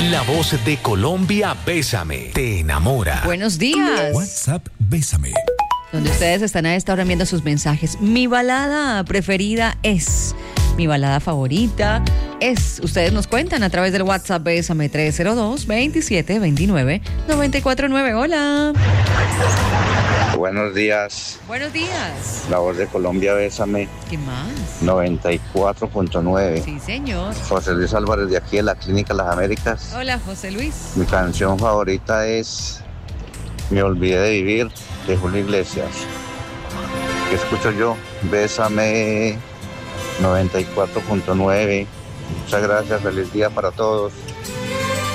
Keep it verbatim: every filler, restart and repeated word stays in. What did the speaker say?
La voz de Colombia, Bésame, te enamora. Buenos días. WhatsApp, Bésame. Donde ustedes están a esta hora viendo sus mensajes. Mi balada preferida es, mi balada favorita es. Ustedes nos cuentan a través del WhatsApp Bésame tres cero dos, veintisiete veintinueve, noventa y cuatro nueve. Hola. Buenos días. Buenos días. La voz de Colombia, Bésame. ¿Qué más? noventa y cuatro punto nueve. Sí, señor. José Luis Álvarez de aquí de la Clínica Las Américas. Hola, José Luis. Mi canción favorita es Me olvidé de vivir, de Julio Iglesias. ¿Qué escucho yo? Bésame noventa y cuatro punto nueve. Muchas gracias, feliz día para todos.